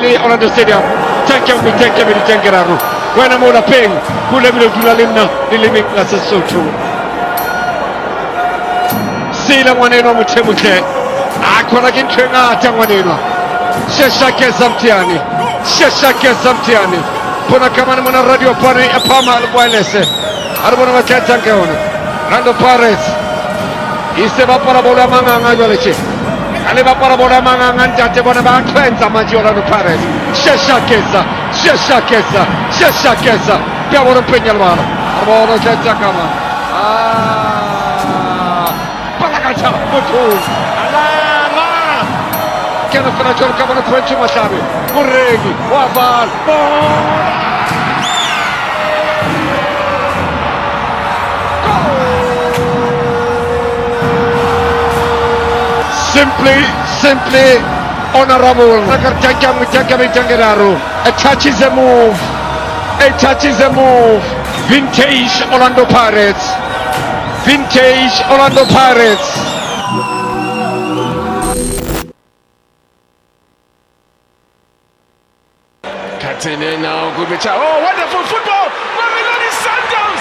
ni Orlando Stadium. Thank you, Gerardo. When I'm on a ping, who let me do Limna, the living as a so true. See the one in on Mutemuke. I call again Trina Tawanino. Sheshake Zamtiani. Sheshake Zamtiani. Punakaman Radio Pari, a Pama Wireless. I don't want to get Tankon. Rando Pares. Iseva Parabola Manga Angelici. Aleva Parabola Manga Anjate Bonaba Cleanza Maggiora Pares. Sheshakesa. Piavo un Pegnalvano. Arbono Cama. Palacaccia. Mutu. Alama. Che non farà giocare French Masabi. Murreghi. Wafal. Simply honorable. A touch is a move. Vintage Orlando Pirates. Cutting in now, good reach. Oh, wonderful football! Mamelodi Sundowns!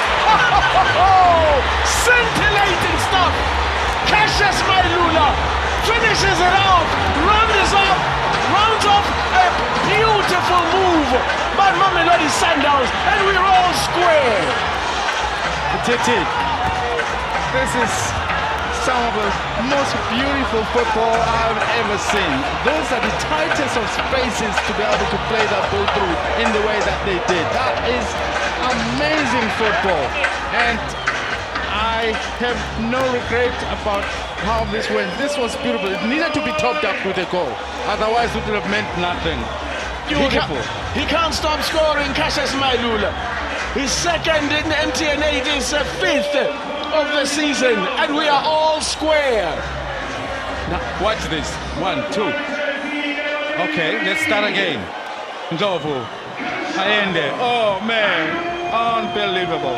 Scintillating stuff. Cassius Mailula finishes it off, rounds off a beautiful move by Mamelodi Sundowns, and we're all square. Titi, this is some of the most beautiful football I've ever seen. Those are the tightest of spaces to be able to play that ball through in the way that they did. That is amazing football, and I have no regret about how this went. This was beautiful. It needed to be topped up with a goal. Otherwise, it would have meant nothing. Beautiful. He can't stop scoring, Cassius Mailula. His second in MTN8 is fifth of the season, and we are all square. Now, watch this. 1, 2. Okay, let's start again. Ndlovu. Ayende. Oh, man. Unbelievable.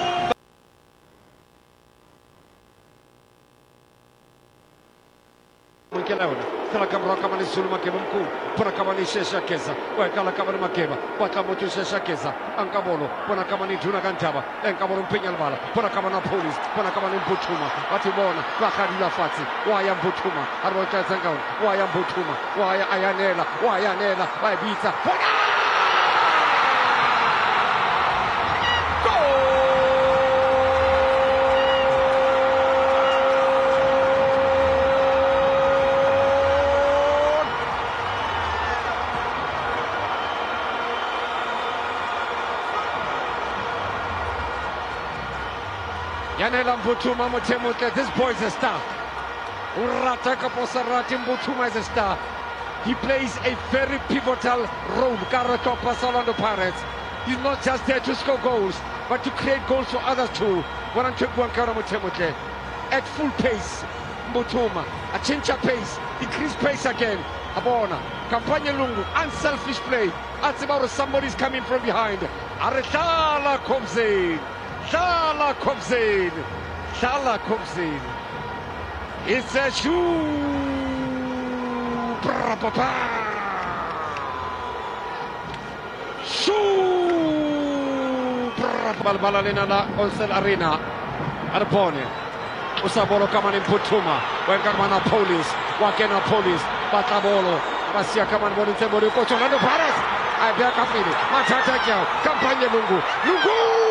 Kala kamera kamani sulma keba mkuu pona kamani shesha keza kwa kala kamera makeba pata moto shesha keza ankabolo pona kamani tuna kantaba enkabolo mpenya albala pona kamana police pona kamani mputuma watibona bakari la fati waya mputuma arwata zangao waya mputuma waya ayanela waya bita pona Yanela Mputuma Mutemuke, this boy is a star. Urataka Posarati Mputuma is a star. He plays a very pivotal role. Garato Orlando Pirates. He's not just there to score goals, but to create goals for others too. Warantukwankara Mutemuke. At full pace, Mputuma. A change of pace, increased pace again. Abona, Campagna Lungu, unselfish play. Atsimaru, somebody's coming from behind. Aretala comes in. Salah comes in. It's a shoe. Balbalina na Onsel Arena. Arbone. Usabolo Kaman in Putuma. Wenkamana Police. Wakena Police. Batabolo. Basia Kaman Bonitebolo. Coach Orlando Pirates. I back up in it. Matata Campagna Lungu.